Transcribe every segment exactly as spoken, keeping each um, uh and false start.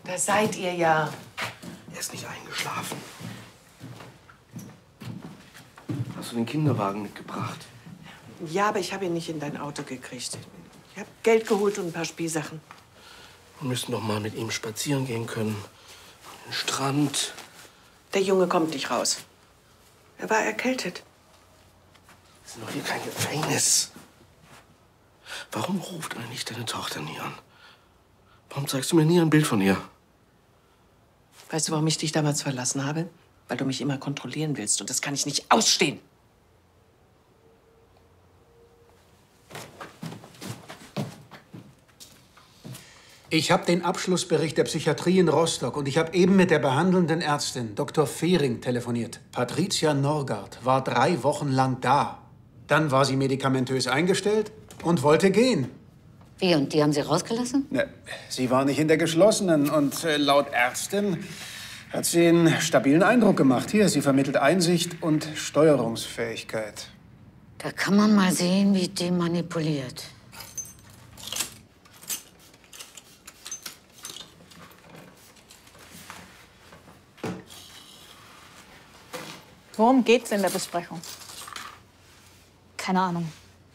Da seid ihr ja. Er ist nicht eingeschlafen. Hast du den Kinderwagen mitgebracht? Ja, aber ich habe ihn nicht in dein Auto gekriegt. Ich habe Geld geholt und ein paar Spielsachen. Wir müssen doch mal mit ihm spazieren gehen können. An den Strand. Der Junge kommt nicht raus. Er war erkältet. Das ist doch hier kein Gefängnis. Warum ruft eigentlich deine Tochter nie an? Warum zeigst du mir nie ein Bild von ihr? Weißt du, warum ich dich damals verlassen habe? Weil du mich immer kontrollieren willst. Und das kann ich nicht ausstehen. Ich habe den Abschlussbericht der Psychiatrie in Rostock und ich habe eben mit der behandelnden Ärztin, Doktor Fehring, telefoniert. Patricia Norgard war drei Wochen lang da. Dann war sie medikamentös eingestellt und wollte gehen. Wie, und die haben Sie rausgelassen? Ne, sie war nicht in der geschlossenen und äh, laut Ärztin hat sie einen stabilen Eindruck gemacht. Hier, sie vermittelt Einsicht und Steuerungsfähigkeit. Da kann man mal sehen, wie die manipuliert. Worum geht's in der Besprechung? Keine Ahnung.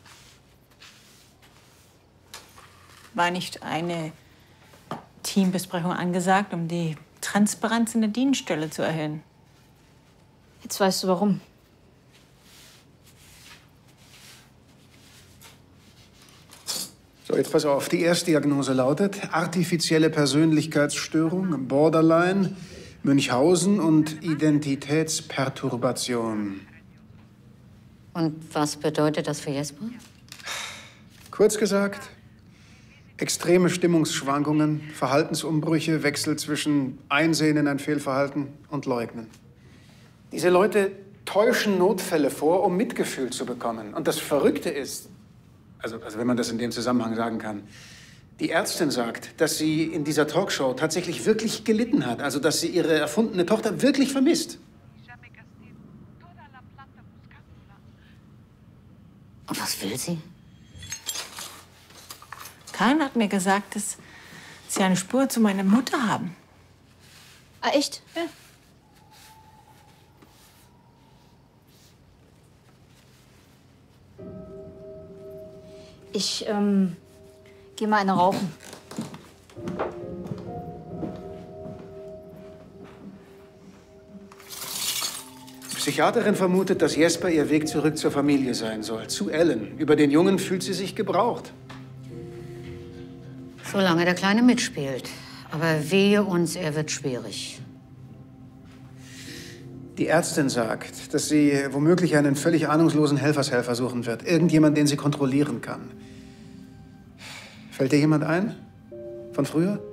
War nicht eine Teambesprechung angesagt, um die Transparenz in der Dienststelle zu erhöhen? Jetzt weißt du warum. So, jetzt pass auf. Die Erstdiagnose lautet artifizielle Persönlichkeitsstörung, Borderline, Münchhausen und Identitätsperturbation. Und was bedeutet das für Jesper? Kurz gesagt, extreme Stimmungsschwankungen, Verhaltensumbrüche, Wechsel zwischen Einsehen in ein Fehlverhalten und Leugnen. Diese Leute täuschen Notfälle vor, um Mitgefühl zu bekommen. Und das Verrückte ist, also, also wenn man das in dem Zusammenhang sagen kann, die Ärztin sagt, dass sie in dieser Talkshow tatsächlich wirklich gelitten hat, also dass sie ihre erfundene Tochter wirklich vermisst. Und was will sie? Karin hat mir gesagt, dass sie eine Spur zu meiner Mutter haben. Ah, echt? Ja. Ich, ähm, geh mal eine rauchen. Die Psychiaterin vermutet, dass Jesper ihr Weg zurück zur Familie sein soll, zu Ellen. Über den Jungen fühlt sie sich gebraucht. Solange der Kleine mitspielt. Aber wehe uns, er wird schwierig. Die Ärztin sagt, dass sie womöglich einen völlig ahnungslosen Helfershelfer suchen wird. Irgendjemand, den sie kontrollieren kann. Fällt dir jemand ein? Von früher?